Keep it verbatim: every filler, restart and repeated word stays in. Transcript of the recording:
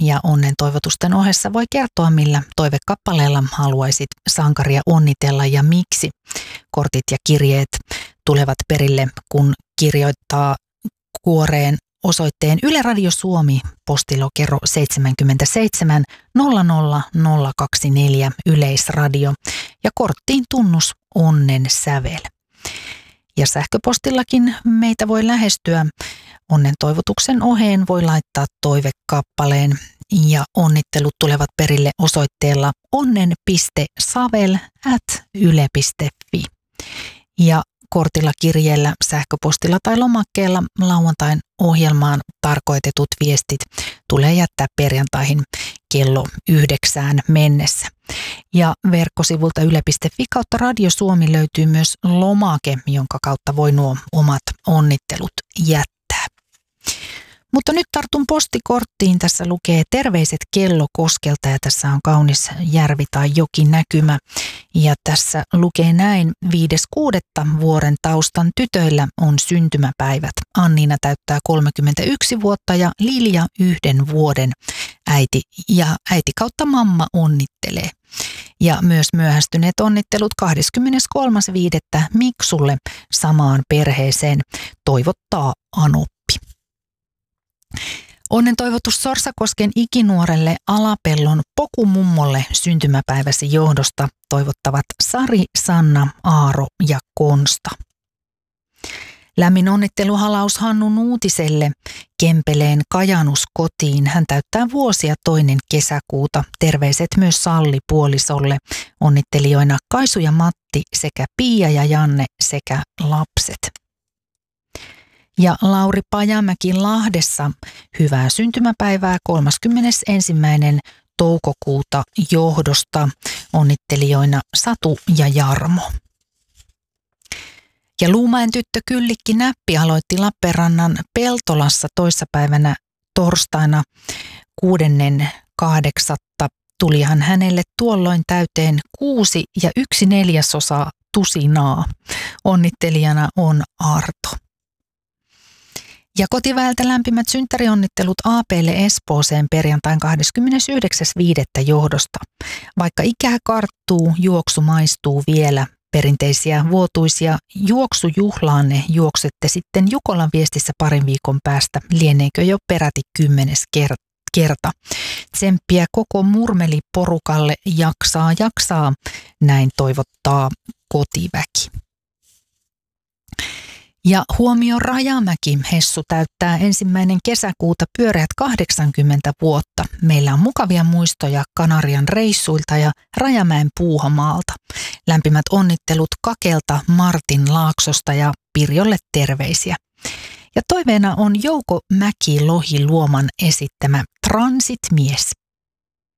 ja onnen toivotusten ohessa voi kertoa, millä toivekappaleella haluaisit sankaria onnitella ja miksi. Kortit ja kirjeet tulevat perille, kun kirjoittaa kuoreen osoitteen Yle Radio Suomi, postilokero seitsemänkymmentäseitsemän nolla nolla nolla kaksikymmentäneljä Yleisradio ja korttiin tunnus onnen sävel. Ja sähköpostillakin meitä voi lähestyä. Onnen toivotuksen oheen voi laittaa toivekappaleen ja onnittelut tulevat perille osoitteella onnen piste savel ät yle piste fi. Ja kortilla, kirjeellä, sähköpostilla tai lomakkeella lauantain ohjelmaan tarkoitetut viestit tulee jättää perjantaihin kello yhdeksään mennessä. Ja verkkosivulta yle piste fi kautta Radio Suomi löytyy myös lomake, jonka kautta voi nuo omat onnittelut jättää. Mutta nyt tartun postikorttiin. Tässä lukee terveiset Kellokoskelta ja tässä on kaunis järvi tai joki näkymä. Ja tässä lukee näin: viides kuudetta vuoren taustan tytöillä on syntymäpäivät. Anniina täyttää kolmekymmentäyksi vuotta ja Lilja yhden vuoden. Äiti ja äiti kautta mamma onnittelee. Ja myös myöhästyneet onnittelut kahdeskymmeneskolmas viidettä Miksulle samaan perheeseen toivottaa Anoppi. Onnen toivotus Sorsakosken ikinuorelle Alapellon Pokumummolle syntymäpäiväsi johdosta toivottavat Sari, Sanna, Aaro ja Konsta. Lämmin onnitteluhalaus Hannu Nuutiselle Kempeleen Kajanus kotiin. Hän täyttää vuosia toinen kesäkuuta. Terveiset myös Salli puolisolle. Onnittelijoina Kaisu ja Matti sekä Pia ja Janne sekä lapset. Ja Lauri Pajamäki Lahdessa hyvää syntymäpäivää kolmaskymmenesensimmäinen toukokuuta johdosta. Onnittelijoina Satu ja Jarmo. Ja Luumäen tyttö Kyllikki Näppi aloitti Lappeenrannan Peltolassa toissapäivänä torstaina kuudennen kahdeksatta. Tulihan hänelle tuolloin täyteen kuusi ja yksi neljäsosa tusinaa. Onnittelijana on Arto. Ja kotiväeltä lämpimät synttärionnittelut A P:lle Espooseen perjantain kahdeskymmenesyhdeksäs viidettä johdosta. Vaikka ikää karttuu, juoksu maistuu vielä. Perinteisiä vuotuisia juoksujuhlaanne juoksette sitten Jukolan viestissä parin viikon päästä. Lieneekö jo peräti kymmenes kerta. Tsemppiä koko murmeliporukalle, jaksaa jaksaa, näin toivottaa kotiväki. Ja huomio Rajamäki, Hessu täyttää ensimmäinen kesäkuuta pyöreät kahdeksankymmentä vuotta. Meillä on mukavia muistoja Kanarian reissuilta ja Rajamäen Puuhamaalta. Lämpimät onnittelut Kakelta, Martin Laaksosta ja Pirjolle terveisiä. Ja toiveena on Jouko Mäki-Lohi Luoman esittämä Transitmies.